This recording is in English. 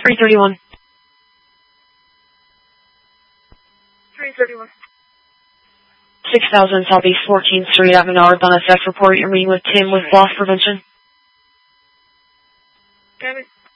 331. 331. 6000 Southeast 14th Street at Menard, Donna F. Report. You're meeting with Tim with Loss Prevention. Got it.